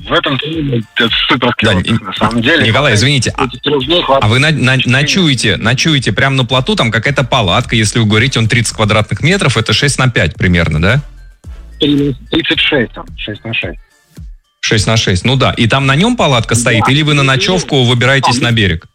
в этом это суперский отдых, на самом деле. Николай, извините, а вы ночуете прямо на плоту, там какая-то палатка, если вы говорите, он 30 квадратных метров, это 6 на 5 примерно, да? 36 там, 6 на 6. 6 на 6, ну да. И там на нем палатка стоит, или вы на ночевку выбираетесь на берег?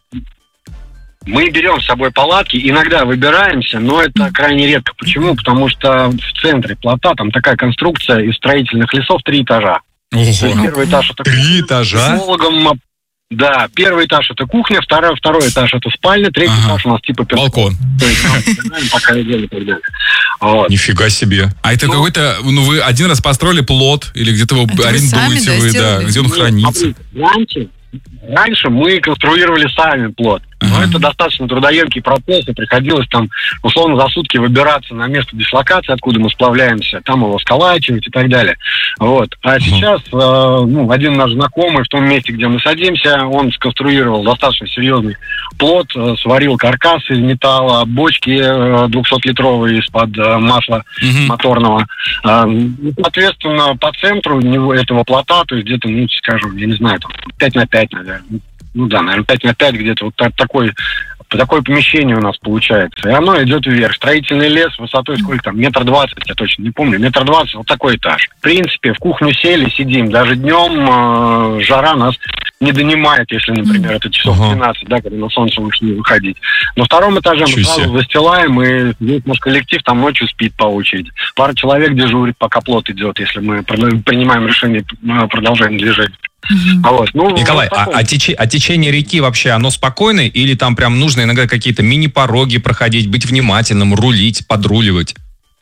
Мы берем с собой палатки, иногда выбираемся, но это крайне редко. Почему? Потому что в центре плота там такая конструкция из строительных лесов 3 этажа. Ого. Первый этаж это 3 этажа? Да, первый этаж это кухня, второй этаж это спальня, третий этаж у нас типа балкон. То есть, пока идем и так далее. Вот. Нифига себе. А это какой-то, вы один раз построили плот, или где-то его арендуете вы, да, где он хранится? Раньше мы конструировали сами плот. Но это достаточно трудоемкий процесс, и приходилось там, условно, за сутки выбираться на место дислокации, откуда мы сплавляемся, там его сколачивать и так далее. Вот. А сейчас один наш знакомый в том месте, где мы садимся, он сконструировал достаточно серьезный плот, сварил каркас из металла, бочки 200-литровые из-под масла моторного. Соответственно, по центру этого плота, то есть где-то, скажем, я не знаю, там, 5 на 5, наверное. Ну да, наверное, 5 на 5 где-то вот такое помещение у нас получается. И оно идет вверх. Строительный лес высотой сколько там? 1,20 м, я точно не помню. 1,20 м, вот такой этаж. В принципе, в кухню сели, сидим. Даже днем жара нас не донимает, если, например, это часов 12, да, когда на солнце лучше не выходить. На втором этаже мы сразу застилаем, и весь наш коллектив там ночью спит по очереди. Пара человек дежурит, пока плот идет, если мы принимаем решение продолжать движение. Николай, а течение реки вообще, оно спокойное, или там прям нужно иногда какие-то мини-пороги проходить, быть внимательным, рулить, подруливать?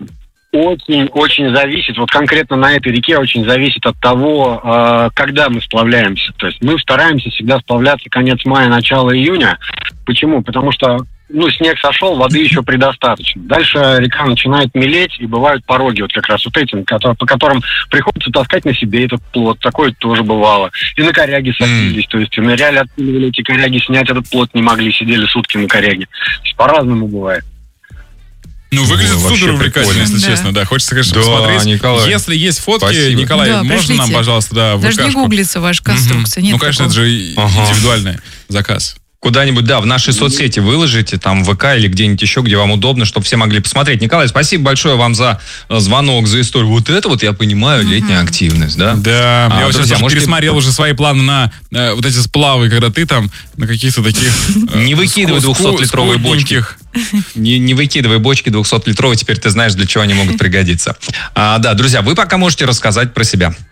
Очень зависит, вот конкретно на этой реке очень зависит от того, когда мы сплавляемся. То есть мы стараемся всегда сплавляться конец мая, начало июня. Почему? Потому что снег сошел, воды еще предостаточно. Дальше река начинает мелеть, и бывают пороги, вот как раз вот этим, по которым приходится таскать на себе этот плот. Такое тоже бывало. И на коряге садились, то есть ныряли, отпиливали эти коряги, снять этот плот не могли, сидели сутки на коряге. То есть по-разному бывает. Выглядит супер увлекательно, если честно, да. Хочется, конечно, посмотреть. Николай. Если есть фотки, Николай, можно нам, пожалуйста, в Даже не гуглится ваша конструкция. Нет конечно, это же индивидуальный заказ. Куда-нибудь, в наши соцсети выложите, там в ВК или где-нибудь еще, где вам удобно, чтобы все могли посмотреть. Николай, спасибо большое вам за звонок, за историю. Вот это я понимаю, летняя активность, да? Да, я сейчас пересмотрел уже свои планы на вот эти сплавы, когда ты там на каких-то таких... Не выкидывай 200-литровые бочки. Не выкидывай бочки 200-литровые, теперь ты знаешь, для чего они могут пригодиться. Да, друзья, вы пока можете рассказать про себя.